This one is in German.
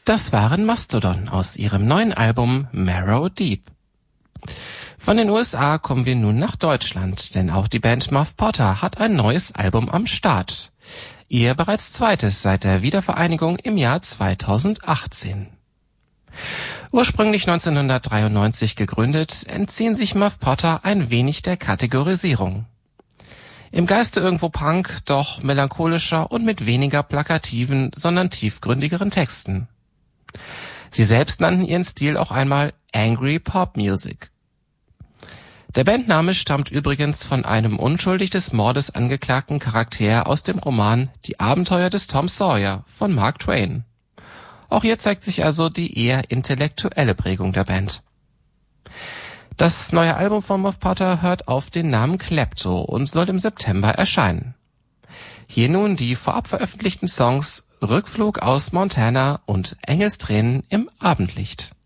Das waren Mastodon aus ihrem neuen Album Marrow Deep. Von den USA kommen wir nun nach Deutschland, denn auch die Band Muff Potter hat ein neues Album am Start. Ihr bereits zweites seit der Wiedervereinigung im Jahr 2018. Ursprünglich 1993 gegründet, entziehen sich Muff Potter ein wenig der Kategorisierung. Im Geiste irgendwo Punk, doch melancholischer und mit weniger plakativen, sondern tiefgründigeren Texten. Sie selbst nannten ihren Stil auch einmal Angry Pop Music. Der Bandname stammt übrigens von einem unschuldig des Mordes angeklagten Charakter aus dem Roman Die Abenteuer des Tom Sawyer von Mark Twain. Auch hier zeigt sich also die eher intellektuelle Prägung der Band. Das neue Album von Muff Potter hört auf den Namen Klepto und soll im September erscheinen. Hier nun die vorab veröffentlichten Songs Rückflug aus Montana und Engelstränen im Abendlicht.